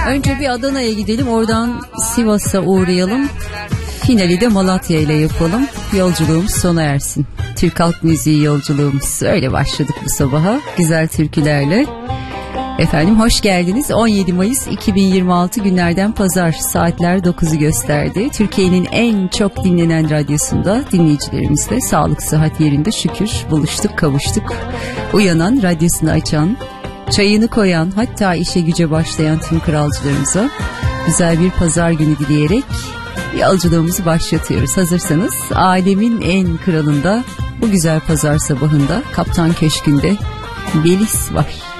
Önce bir Adana'ya gidelim, oradan Sivas'a uğrayalım. Finali de Malatya ile yapalım. Yolculuğumuz sona ersin. Türk halk müziği yolculuğumuz. Öyle başladık bu sabaha. Güzel türkülerle. Efendim hoş geldiniz. 17 Mayıs 2026 günlerden pazar, saatler 9'u gösterdi. Türkiye'nin en çok dinlenen radyosunda dinleyicilerimizle sağlık sıhhat yerinde şükür buluştuk, kavuştuk. Uyanan, radyosunu açan, çayını koyan, hatta işe güce başlayan tüm kralcılarımıza güzel bir pazar günü dileyerek yolculuğumuzu başlatıyoruz. Hazırsanız alemin en kralında bu güzel pazar sabahında Kaptan Köşkü'nde Melis var.